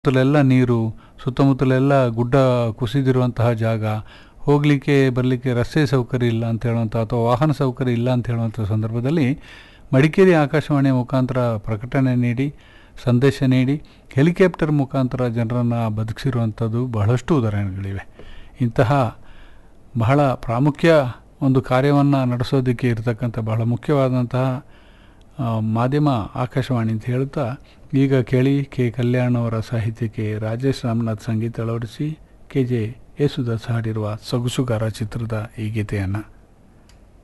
ಸುತ್ತಲೆಲ್ಲ ನೀರು, ಸುತ್ತಮುತ್ತಲೆಲ್ಲ ಗುಡ್ಡ ಕುಸಿದಿರುವಂತಹ ಜಾಗ, ಹೋಗಲಿಕ್ಕೆ ಬರಲಿಕ್ಕೆ ರಸ್ತೆ ಸೌಕರ್ಯ ಇಲ್ಲ ಅಂತ ಹೇಳುವಂಥ ಅಥವಾ ವಾಹನ ಸೌಕರ್ಯ ಇಲ್ಲ ಅಂತ ಹೇಳುವಂಥ ಸಂದರ್ಭದಲ್ಲಿ ಮಡಿಕೇರಿ ಆಕಾಶವಾಣಿಯ ಮುಖಾಂತರ ಪ್ರಕಟಣೆ ನೀಡಿ, ಸಂದೇಶ ನೀಡಿ, ಹೆಲಿಕಾಪ್ಟರ್ ಮುಖಾಂತರ ಜನರನ್ನು ಬದುಕಿಸಿರುವಂಥದ್ದು ಬಹಳಷ್ಟು ಉದಾಹರಣೆಗಳಿವೆ. ಇಂತಹ ಬಹಳ ಪ್ರಾಮುಖ್ಯ ಒಂದು ಕಾರ್ಯವನ್ನು ನಡೆಸೋದಕ್ಕೆ ಇರತಕ್ಕಂಥ ಬಹಳ ಮುಖ್ಯವಾದಂತಹ ಮಾಧ್ಯಮ ಆಕಾಶವಾಣಿ ಅಂತ ಹೇಳ್ತಾ, ಈಗ ಕೇಳಿ ಕೆ ಕಲ್ಯಾಣ್ ಅವರ ಸಾಹಿತ್ಯಕ್ಕೆ ರಾಜೇಶ್ ರಾಮನಾಥ್ ಸಂಗೀತ ಅಳವಡಿಸಿ KJ ಯೇಸುದಾಸ್ ಹಾಡಿರುವ ಸೊಗಸುಗಾರ ಚಿತ್ರದ ಈ ಗೀತೆಯನ್ನು.